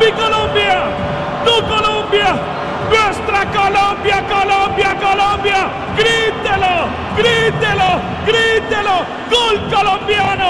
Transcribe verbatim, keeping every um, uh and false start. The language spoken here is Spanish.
mi Colombia, tu Colombia, nuestra Colombia, Colombia, Colombia. Grítelo, grítelo, grítelo. Gol colombiano.